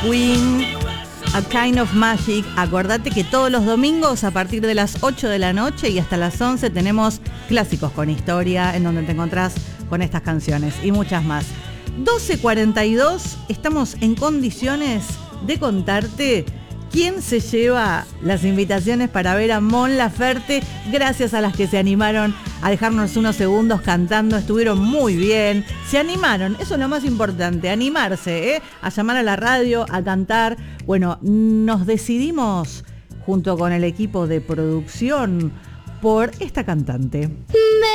Queen, A Kind of Magic. Acordate que todos los domingos a partir de las 8 de la noche y hasta las 11 tenemos Clásicos con Historia, en donde te encontrás con estas canciones y muchas más. 12:42, estamos en condiciones de contarte quién se lleva las invitaciones para ver a Mon Laferte, gracias a las que se animaron a dejarnos unos segundos cantando. Estuvieron muy bien, se animaron, eso es lo más importante, animarse, a llamar a la radio, a cantar. Bueno, nos decidimos junto con el equipo de producción por esta cantante.